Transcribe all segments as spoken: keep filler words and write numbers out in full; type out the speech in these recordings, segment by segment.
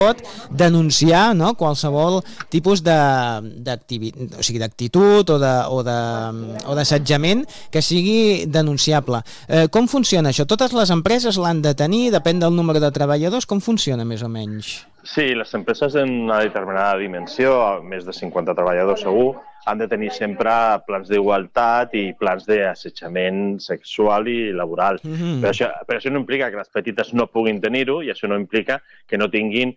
pot denunciar, no?, qualsevol tipus d'actitud o sigui, d'actitud o de, o de, o d'assetjament que sigui denunciable. Eh, com funciona això? Totes les empreses l'han de tenir, depèn del número de treballadors, com funciona més o menys? Sí, les empreses d'una determinada dimensió, més de cinquanta treballadors segur, han de tenir sempre plans d'igualtat i plans d'assetjament sexual i laboral. Mm-hmm. Però, això, però això no implica que les petites no puguin tenir-ho i això no implica que no tinguin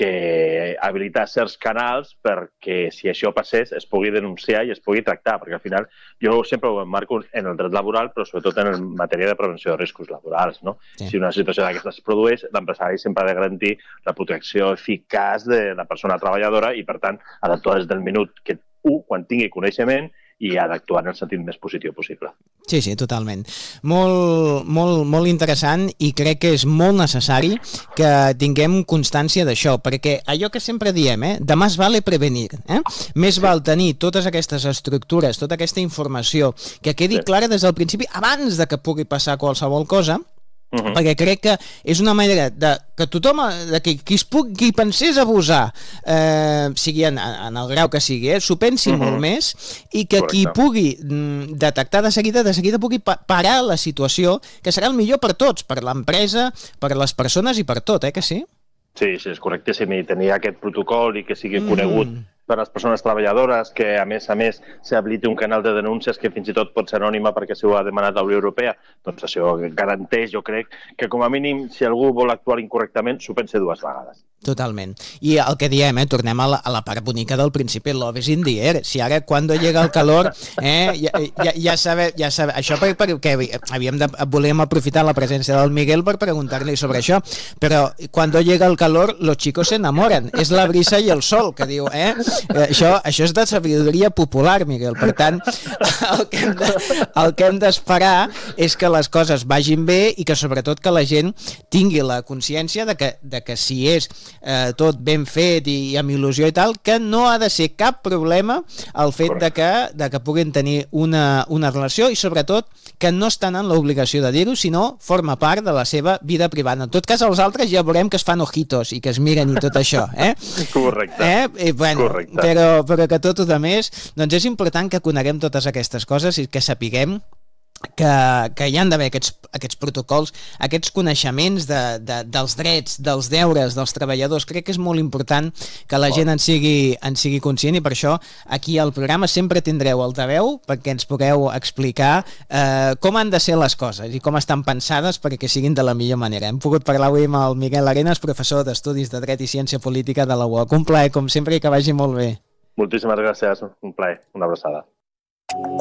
que habilitar certs canals perquè si això passés es pugui denunciar i es pugui tractar, perquè al final jo sempre ho emmarco en el dret laboral, però sobretot en matèria de prevenció de riscos laborals, no? Sí. Si una situació d'aquestes es produeix, l'empresari sempre ha de garantir la protecció eficaç de la persona treballadora i, per tant, ha d'actuar des del minut que u, quan tingui coneixement, i ha d'actuar en el sentit més positiu possible. Sí, sí, totalment. Molt, molt, molt interessant i crec que és molt necessari que tinguem constància d'això, perquè allò que sempre diem, eh, de más vale prevenir. Eh? Més sí. val tenir totes aquestes estructures, tota aquesta informació, que quedi sí. clara des del principi, abans de que pugui passar qualsevol cosa, Uh-huh. perquè crec que és una manera de que tothom, de que qui, es pugui, qui pensés abusar, eh, sigui en, en el grau que sigui, eh, s'ho pensi uh-huh. molt més i que Correcte. Qui pugui mm, detectar de seguida, de seguida pugui pa- parar la situació, que serà el millor per tots, per l'empresa, per les persones i per tot, eh, que sí? Sí, sí, és correctíssim, i tenir aquest protocol i que sigui conegut mm. per les persones treballadores, que a més a més s'habiliti un canal de denúncies que fins i tot pot ser anònima perquè s'ho ha demanat la Unió Europea, doncs això garanteix, jo crec, que com a mínim si algú vol actuar incorrectament s'ho pense dues vegades. Totalment. I el que diem, eh, tornem a la, a la part bonica del principi, love is in the air. Si ara, quan llega el calor, eh, ja, ja, ja sabe, ja sabe, això per, perquè havíem de, volíem aprofitar la presència del Miguel per preguntar-li sobre això, però quan llega el calor, los chicos se enamoran. És la brisa i el sol, que diu, eh? Això, això és de sabidoria popular, Miguel. Per tant, el que hem de, el que hem d'esperar és que les coses vagin bé i que sobretot que la gent tingui la consciència de que, de que si és Eh, tot ben fet i, i amb il·lusió i tal, que no ha de ser cap problema el fet de que, de que puguin tenir una, una relació i sobretot que no estan en l'obligació de dir-ho, sinó forma part de la seva vida privada. En tot cas, els altres ja veurem que es fan ojitos i que es miren i tot això. Eh? Correcte. Eh? I, bueno, Correcte. Però, però que tot el més, doncs és important que coneguem totes aquestes coses i que sapiguem que, que hi han d'haver aquests, aquests protocols, aquests coneixements de, de, dels drets, dels deures dels treballadors. Crec que és molt important que la gent en sigui, en sigui conscient i per això aquí al programa sempre tindreu altaveu perquè ens pugueu explicar eh, com han de ser les coses i com estan pensades perquè siguin de la millor manera. Hem pogut parlar avui amb el Miguel Arenas, professor d'Estudis de Dret i Ciència Política de la U O C. Un plaer, com sempre, i que vagi molt bé. Moltíssimes gràcies, un plaer, una abraçada.